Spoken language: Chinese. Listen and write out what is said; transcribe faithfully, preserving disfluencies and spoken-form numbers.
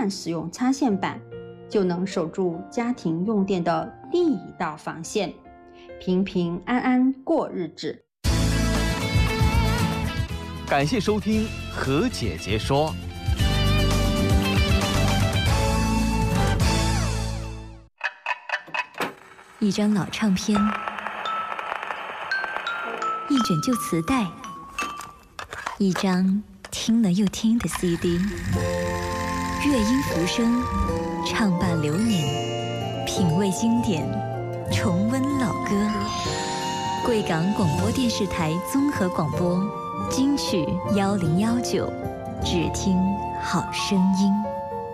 惯使用插线板，就能守住家庭用电的第一道防线，平平安安过日子。 感谢收听何姐姐说。 一张老唱片，一卷旧磁带，一张听了又听的 C D， 乐音浮生，唱伴流年，品味经典，重温老歌。贵港广播电视台综合广播，金曲幺零幺九，只听好声音。